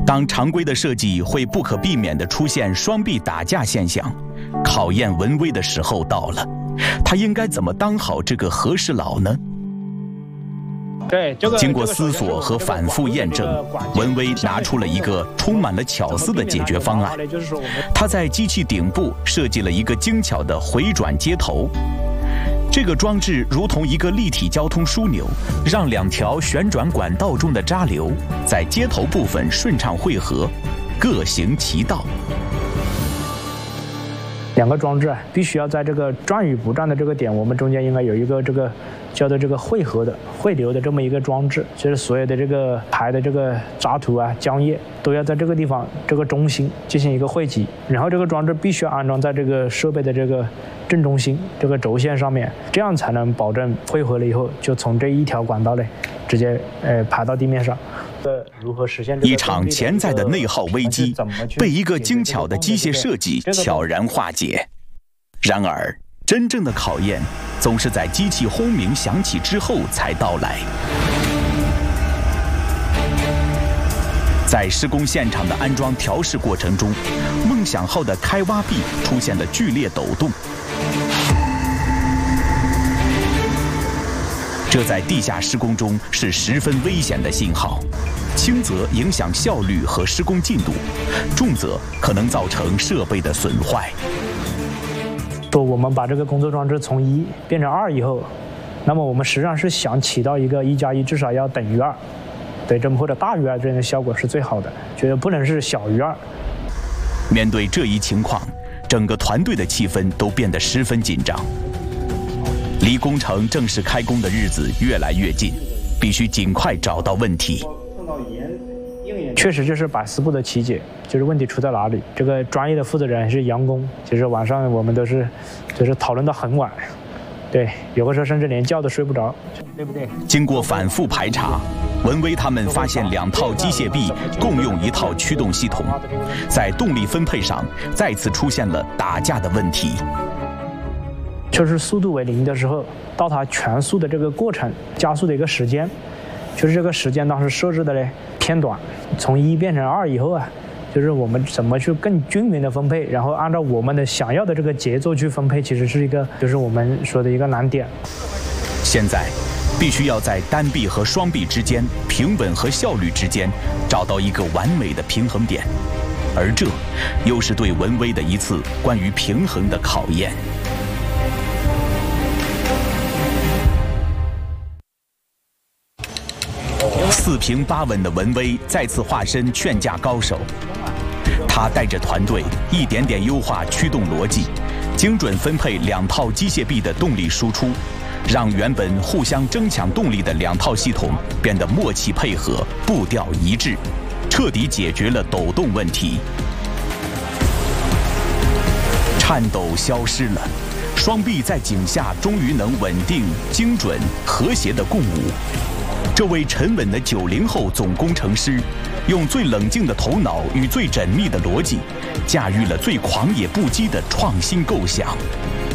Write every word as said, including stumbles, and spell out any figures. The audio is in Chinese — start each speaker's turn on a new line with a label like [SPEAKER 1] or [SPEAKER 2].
[SPEAKER 1] 当常规的设计会不可避免地出现双臂打架现象，考验文威的时候到了。他应该怎么当好这个和事佬呢？
[SPEAKER 2] 对，这个
[SPEAKER 1] 经过思索和反复验证，文威拿出了一个充满了巧思的解决方案。他在机器顶部设计了一个精巧的回转接头。这个装置如同一个立体交通枢纽，让两条旋转管道中的渣流在接头部分顺畅汇合，各行其道。
[SPEAKER 2] 两个装置啊，必须要在这个转与不转的这个点，我们中间应该有一个这个叫做这个汇合的汇流的这么一个装置，就是所有的这个排的这个渣土啊、浆液都要在这个地方这个中心进行一个汇集，然后这个装置必须要安装在这个设备的这个正中心这个轴线上面，这样才能保证汇合了以后就从这一条管道内直接呃排到地面上。如何实现
[SPEAKER 1] 一场潜在的内耗危机被一个精巧的机械设计悄然化解。然而，真正的考验总是在机器轰鸣响起之后才到来。在施工现场的安装调试过程中，梦想号的开挖臂出现了剧烈抖动。这在地下施工中是十分危险的信号，轻则影响效率和施工进度，重则可能造成设备的损坏。
[SPEAKER 2] 说我们把这个工作装置从一变成二以后，那么我们实际上是想起到一个一加一至少要等于二，对，这么或者大于二这样的效果是最好的，觉得不能是小于二。
[SPEAKER 1] 面对这一情况，整个团队的气氛都变得十分紧张。离工程正式开工的日子越来越近，必须尽快找到问题。
[SPEAKER 2] 确实就是百思不得其解，就是问题出在哪里？这个专业的负责人是杨工，其实晚上我们都是就是讨论到很晚，对，有的时候甚至连觉都睡不着，对不对？
[SPEAKER 1] 经过反复排查，文威他们发现两套机械臂共用一套驱动系统，在动力分配上再次出现了打架的问题。
[SPEAKER 2] 就是速度为零的时候，到它全速的这个过程加速的一个时间，就是这个时间当时设置的嘞偏短，从一变成二以后啊，就是我们怎么去更均匀的分配，然后按照我们的想要的这个节奏去分配，其实是一个就是我们说的一个难点。
[SPEAKER 1] 现在必须要在单臂和双臂之间、平稳和效率之间找到一个完美的平衡点，而这又是对文威的一次关于平衡的考验。四平八稳的文威再次化身劝架高手，他带着团队一点点优化驱动逻辑，精准分配两套机械臂的动力输出，让原本互相争抢动力的两套系统变得默契配合、步调一致，彻底解决了抖动问题。颤抖消失了，双臂在井下终于能稳定、精准、和谐地共舞。这位沉稳的九零后总工程师，用最冷静的头脑与最缜密的逻辑，驾驭了最狂野不羁的创新构想。